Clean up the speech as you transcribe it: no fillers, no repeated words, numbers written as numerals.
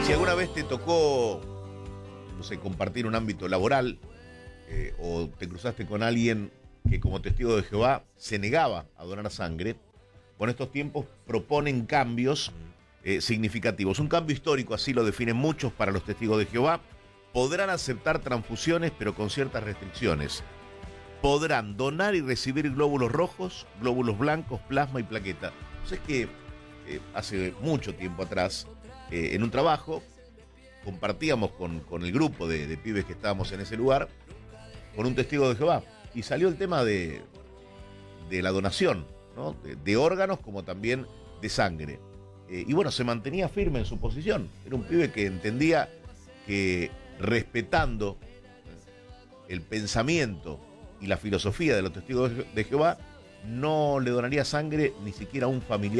Si alguna vez te tocó, no sé, compartir un ámbito laboral o te cruzaste con alguien que como testigo de Jehová se negaba a donar sangre, con estos tiempos proponen cambios significativos. Un cambio histórico, así lo definen muchos para los testigos de Jehová. Podrán aceptar transfusiones, pero con ciertas restricciones. Podrán donar y recibir glóbulos rojos, glóbulos blancos, plasma y plaqueta. Entonces que hace mucho tiempo atrás, en un trabajo, compartíamos con el grupo de pibes que estábamos en ese lugar, con un testigo de Jehová, y salió el tema de la donación, ¿no? De órganos como también de sangre. Y bueno, se mantenía firme en su posición. Era un pibe que entendía que respetando el pensamiento y la filosofía de los testigos de Jehová, no le donaría sangre ni siquiera a un familiar